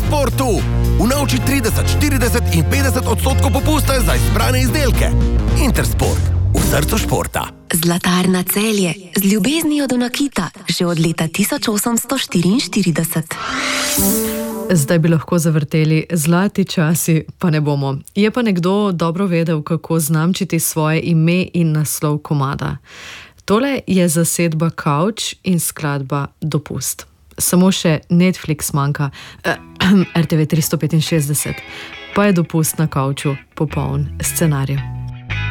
Intersportu. Unovči 30, 40 in 50% popusta za izbrane izdelke. Intersport, v srcu športa. Zlatarna Celje, z ljubeznijo do nakita, že od leta 1844. Zdaj bi lahko zavrteli zlati časi, pa ne bomo. Je pa nekdo dobro vedel, kako znamčiti svoje ime in naslov komada. Tole je zasedba Kavč in skladba Dopust. Samo še Netflix manjka, RTV 365, pa je Dopust na Kavču popoln scenarij.